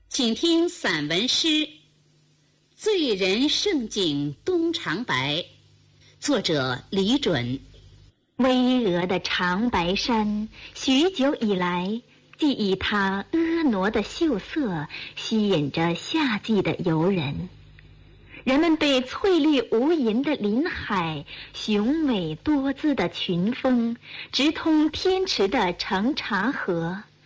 请听散文诗《醉人胜景东长白》，作者李准。 巍峨的长白山，许久以来既以它婀娜的秀色吸引着夏季的游人。人们被翠绿无垠的林海、雄伟多姿的群峰、直通天池的成茶河、